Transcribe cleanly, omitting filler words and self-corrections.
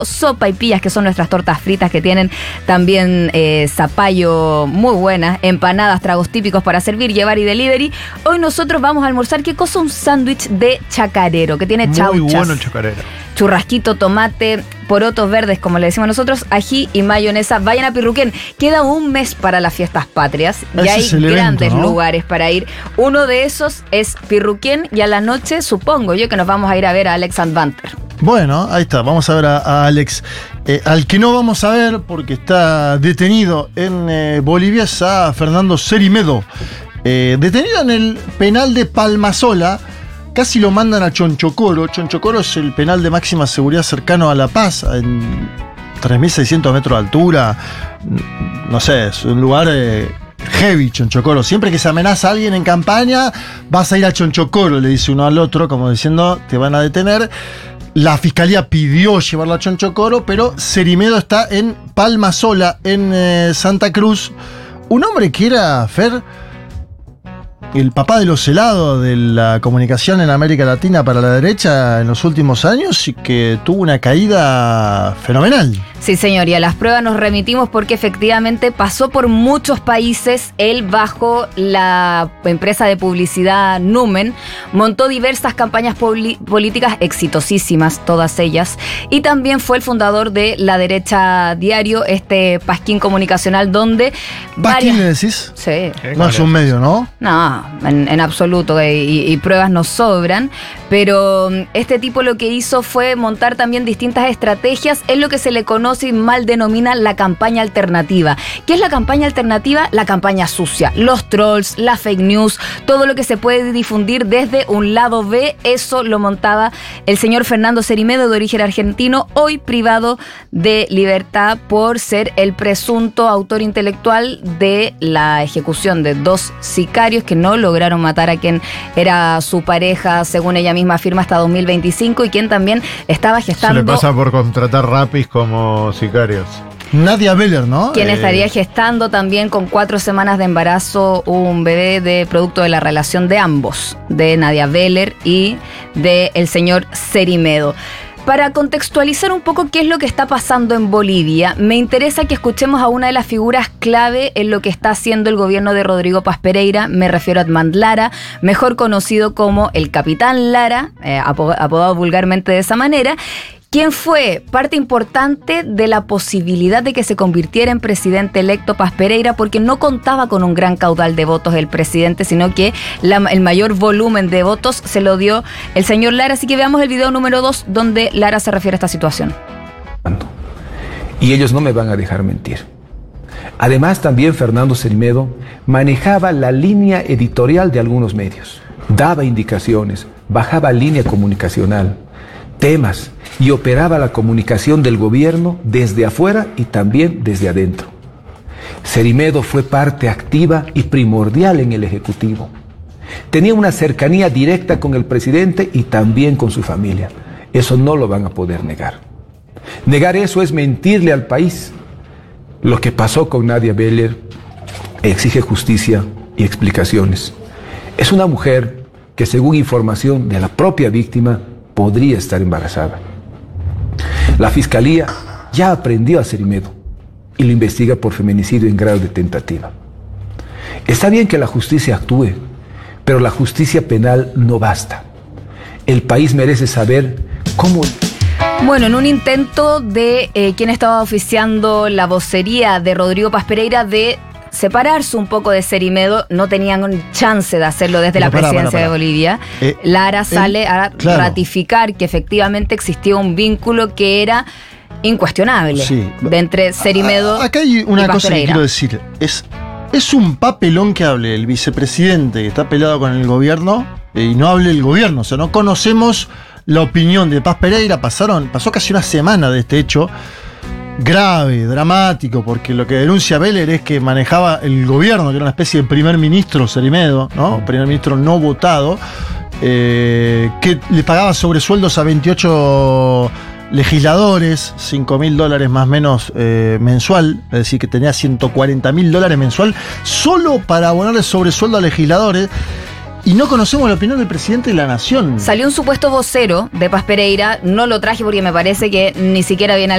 sopaipillas, que son nuestras tortas fritas que tienen también zapallo muy buenas, empanadas, tragos típicos para servir, llevar y delivery. Hoy nosotros vamos a almorzar, ¿qué cosa? Un sándwich de chacarero, que tiene chauchas. Muy bueno el chacarero. Churrasquito, tomate, porotos verdes, como le decimos nosotros, ají y mayonesa. Vayan a Pirruquén. Queda un mes para las fiestas patrias y hay grandes lugares para ir. Uno de esos es Pirruquén y a la noche supongo yo que nos vamos a ir a ver a Alex Advanter. Bueno, ahí está, vamos a ver a Alex. Al que no vamos a ver porque está detenido en Bolivia es a Fernando Cerimedo. Detenido en el penal de Palmasola. Casi lo mandan a Chonchocoro. Chonchocoro es el penal de máxima seguridad cercano a La Paz, en 3.600 metros de altura. No sé, es un lugar heavy, Chonchocoro. Siempre que se amenaza a alguien en campaña, vas a ir a Chonchocoro, le dice uno al otro, como diciendo, te van a detener. La fiscalía pidió llevarlo a Chonchocoro, pero Cerimedo está en Palmasola, en Santa Cruz. Un hombre que era, Fer, el papá de los helados de la comunicación en América Latina para la derecha en los últimos años y que tuvo una caída fenomenal. Sí, señor, y a las pruebas nos remitimos porque efectivamente pasó por muchos países. Él, bajo la empresa de publicidad Numen, montó diversas campañas políticas exitosísimas, todas ellas, y también fue el fundador de La Derecha Diario, este pasquín comunicacional donde... ¿Pasquín le decís? Sí. No es un medio, ¿no? No, en absoluto, y pruebas nos sobran, pero este tipo lo que hizo fue montar también distintas estrategias, es lo que se le conoce y mal denomina la campaña alternativa. ¿Qué es la campaña alternativa? La campaña sucia, los trolls, la fake news, todo lo que se puede difundir desde un lado B, eso lo montaba el señor Fernando Cerimedo, de origen argentino, hoy privado de libertad por ser el presunto autor intelectual de la ejecución de 2 sicarios que no lograron matar a quien era su pareja, según ella misma afirma, hasta 2025, y quien también estaba gestando... Se le pasa por contratar rapis como sicarios. Nadia Beller, ¿no? Quien estaría gestando también con 4 semanas de embarazo un bebé de producto de la relación de ambos, de Nadia Beller y de el señor Cerimedo. Para contextualizar un poco qué es lo que está pasando en Bolivia, me interesa que escuchemos a una de las figuras clave en lo que está haciendo el gobierno de Rodrigo Paz Pereira. Me refiero a Edmond Lara, mejor conocido como el Capitán Lara, apodado vulgarmente de esa manera, quien fue parte importante de la posibilidad de que se convirtiera en presidente electo Paz Pereira, porque no contaba con un gran caudal de votos el presidente, sino que el mayor volumen de votos se lo dio el señor Lara. Así que veamos el video número 2, donde Lara se refiere a esta situación. Y ellos no me van a dejar mentir. Además, también Fernando Cerimedo manejaba la línea editorial de algunos medios, daba indicaciones, bajaba línea comunicacional, temas, y operaba la comunicación del gobierno desde afuera y también desde adentro. Cerimedo fue parte activa y primordial en el Ejecutivo. Tenía una cercanía directa con el presidente y también con su familia. Eso no lo van a poder negar. Negar eso es mentirle al país. Lo que pasó con Nadia Beller exige justicia y explicaciones. Es una mujer que, según información de la propia víctima, podría estar embarazada. La fiscalía ya aprendió a Cerimedo y lo investiga por feminicidio en grado de tentativa. Está bien que la justicia actúe, pero la justicia penal no basta. El país merece saber cómo... Bueno, en un intento de quien estaba oficiando la vocería de Rodrigo Paz Pereira de separarse un poco de Cerimedo, no tenían chance de hacerlo desde la presidencia de Bolivia. Lara sale a ratificar que efectivamente existía un vínculo que era incuestionable de entre Cerimedo acá hay una y Paz cosa Pereira. que quiero decir. Es un papelón que hable el vicepresidente que está peleado con el gobierno y no hable el gobierno. O sea, no conocemos la opinión de Paz Pereira. Pasó casi una semana de este hecho. Grave, dramático, porque lo que denuncia Beller es que manejaba el gobierno, que era una especie de primer ministro Cerimedo, ¿no? Primer ministro no votado, que le pagaba sobresueldos a 28 legisladores, $5.000 más o menos mensual, es decir, que tenía $140.000 mensual, solo para abonarle sobresueldo a legisladores. Y no conocemos la opinión del presidente de la Nación. Salió un supuesto vocero de Paz Pereira, no lo traje porque me parece que ni siquiera viene al